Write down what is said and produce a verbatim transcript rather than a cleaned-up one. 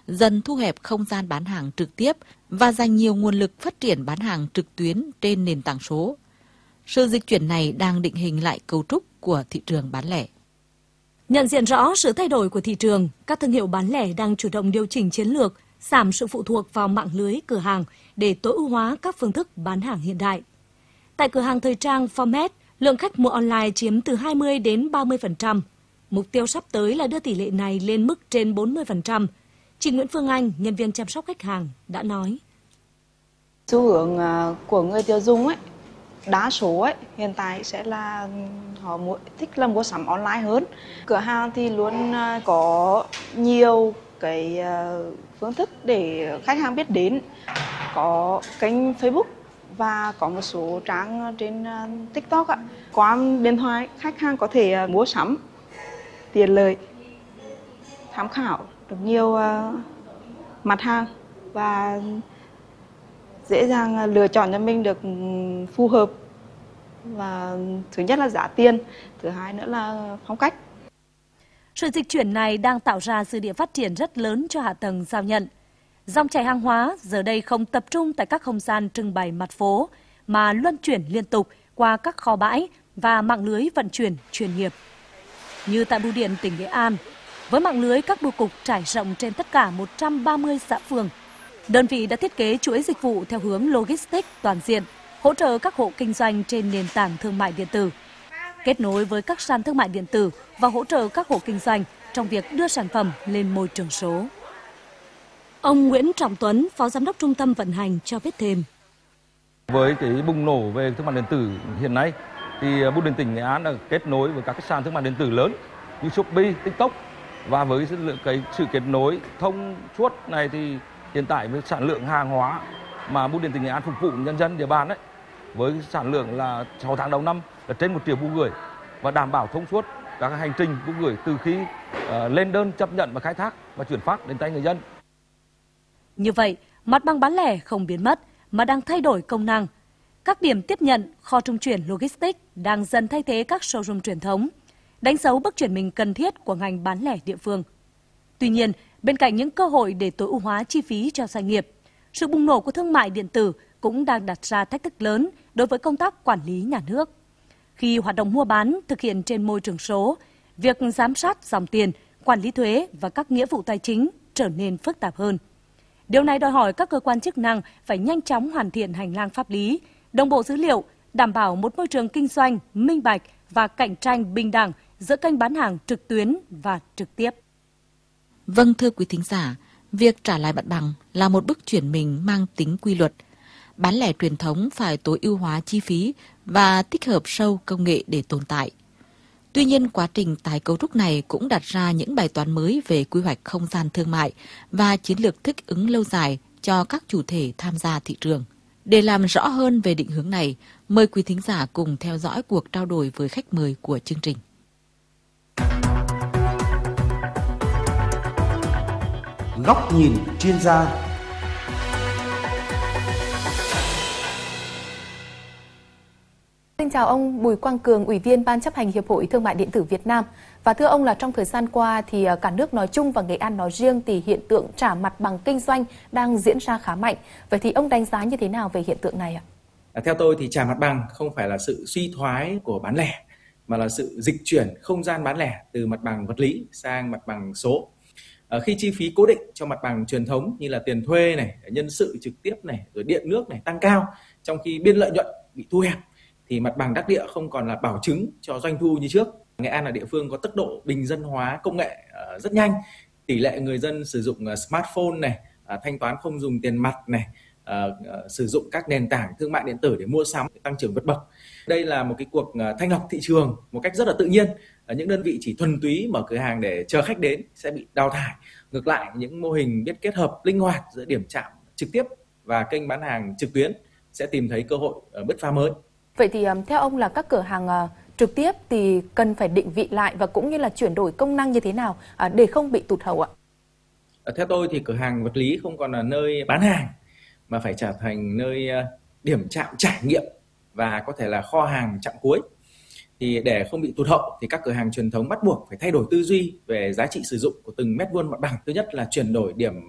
dần thu hẹp không gian bán hàng trực tiếp và dành nhiều nguồn lực phát triển bán hàng trực tuyến trên nền tảng số. Sự dịch chuyển này đang định hình lại cấu trúc của thị trường bán lẻ. Nhận diện rõ sự thay đổi của thị trường, các thương hiệu bán lẻ đang chủ động điều chỉnh chiến lược, giảm sự phụ thuộc vào mạng lưới cửa hàng để tối ưu hóa các phương thức bán hàng hiện đại. Tại cửa hàng thời trang Format, lượng khách mua online chiếm từ hai mươi đến ba mươi phần trăm. Mục tiêu sắp tới là đưa tỷ lệ này lên mức trên bốn mươi phần trăm. Chị Nguyễn Phương Anh, nhân viên chăm sóc khách hàng, đã nói. Xu hướng của người tiêu dùng ấy, đa số ấy, hiện tại sẽ là họ mua, thích là mua sắm online hơn. Cửa hàng thì luôn có nhiều cái phương thức để khách hàng biết đến. Có kênh Facebook và có một số trang trên TikTok ạ. Qua điện thoại, khách hàng có thể mua sắm tiện lợi, tham khảo được nhiều mặt hàng và dễ dàng lựa chọn cho mình được phù hợp. Và thứ nhất là giá tiền, thứ hai nữa là phong cách. Sự dịch chuyển này đang tạo ra dư địa phát triển rất lớn cho hạ tầng giao nhận. Dòng chảy hàng hóa giờ đây không tập trung tại các không gian trưng bày mặt phố, mà luân chuyển liên tục qua các kho bãi và mạng lưới vận chuyển chuyên nghiệp. Như tại Bưu điện tỉnh Nghệ An, với mạng lưới các bưu cục trải rộng trên tất cả một trăm ba mươi xã phường, đơn vị đã thiết kế chuỗi dịch vụ theo hướng logistics toàn diện, hỗ trợ các hộ kinh doanh trên nền tảng thương mại điện tử, kết nối với các sàn thương mại điện tử và hỗ trợ các hộ kinh doanh trong việc đưa sản phẩm lên môi trường số. Ông Nguyễn Trọng Tuấn, Phó Giám đốc Trung tâm Vận hành cho biết thêm. Với cái bùng nổ về thương mại điện tử hiện nay, thì Bưu điện tỉnh Nghệ An đã kết nối với các cái sàn thương mại điện tử lớn như Shopee, TikTok, và với cái sự kết nối thông suốt này thì hiện tại với sản lượng hàng hóa mà Bưu điện tỉnh Nghệ An phục vụ nhân dân địa bàn ấy, với sản lượng là sáu tháng đầu năm là trên một triệu bưu gửi và đảm bảo thông suốt các hành trình bưu gửi từ khi uh, lên đơn chấp nhận và khai thác và chuyển phát đến tay người dân. Như vậy, mặt bằng bán lẻ không biến mất mà đang thay đổi công năng. Các điểm tiếp nhận, kho trung chuyển logistics đang dần thay thế các showroom truyền thống, đánh dấu bước chuyển mình cần thiết của ngành bán lẻ địa phương. Tuy nhiên, bên cạnh những cơ hội để tối ưu hóa chi phí cho doanh nghiệp, sự bùng nổ của thương mại điện tử cũng đang đặt ra thách thức lớn đối với công tác quản lý nhà nước. Khi hoạt động mua bán thực hiện trên môi trường số, việc giám sát dòng tiền, quản lý thuế và các nghĩa vụ tài chính trở nên phức tạp hơn. Điều này đòi hỏi các cơ quan chức năng phải nhanh chóng hoàn thiện hành lang pháp lý, đồng bộ dữ liệu, đảm bảo một môi trường kinh doanh minh bạch và cạnh tranh bình đẳng giữa kênh bán hàng trực tuyến và trực tiếp. Vâng, thưa quý thính giả, việc trả lại mặt bằng là một bước chuyển mình mang tính quy luật. Bán lẻ truyền thống phải tối ưu hóa chi phí và tích hợp sâu công nghệ để tồn tại. Tuy nhiên, quá trình tái cấu trúc này cũng đặt ra những bài toán mới về quy hoạch không gian thương mại và chiến lược thích ứng lâu dài cho các chủ thể tham gia thị trường. Để làm rõ hơn về định hướng này, mời quý thính giả cùng theo dõi cuộc trao đổi với khách mời của chương trình. Góc nhìn chuyên gia. Xin chào ông Bùi Quang Cường, Ủy viên Ban chấp hành Hiệp hội Thương mại điện tử Việt Nam. Và thưa ông là trong thời gian qua thì cả nước nói chung và Nghệ An nói riêng thì hiện tượng trả mặt bằng kinh doanh đang diễn ra khá mạnh. Vậy thì ông đánh giá như thế nào về hiện tượng này ạ? Theo tôi thì trả mặt bằng không phải là sự suy thoái của bán lẻ, mà là sự dịch chuyển không gian bán lẻ từ mặt bằng vật lý sang mặt bằng số. Khi chi phí cố định cho mặt bằng truyền thống như là tiền thuê này, nhân sự trực tiếp này, rồi điện nước này tăng cao, trong khi biên lợi nhuận bị thu hẹp, thì mặt bằng đắc địa không còn là bảo chứng cho doanh thu như trước. Nghệ An là địa phương có tốc độ bình dân hóa công nghệ rất nhanh, tỷ lệ người dân sử dụng smartphone này, thanh toán không dùng tiền mặt này, sử dụng các nền tảng thương mại điện tử để mua sắm tăng trưởng vượt bậc. Đây là một cái cuộc thanh lọc thị trường một cách rất là tự nhiên. Những đơn vị chỉ thuần túy mở cửa hàng để chờ khách đến sẽ bị đào thải. Ngược lại, những mô hình biết kết hợp linh hoạt giữa điểm chạm trực tiếp và kênh bán hàng trực tuyến sẽ tìm thấy cơ hội bứt phá mới. Vậy thì theo ông là các cửa hàng trực tiếp thì cần phải định vị lại và cũng như là chuyển đổi công năng như thế nào để không bị tụt hậu ạ? Theo tôi thì cửa hàng vật lý không còn là nơi bán hàng mà phải trở thành nơi điểm chạm trải nghiệm và có thể là kho hàng chặng cuối. Thì để không bị tụt hậu thì các cửa hàng truyền thống bắt buộc phải thay đổi tư duy về giá trị sử dụng của từng mét vuông mặt bằng. Thứ nhất là chuyển đổi điểm